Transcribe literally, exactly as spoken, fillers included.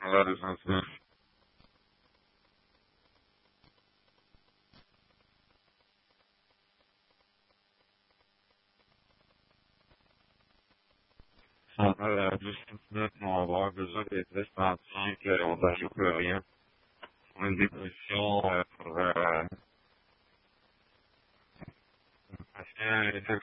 Voilà, les sentiments. Chantal, euh, dix minutes, on va avoir besoin des tests entiers, qu'on n'arrive plus rien. On a une déposition euh, pour euh, un patient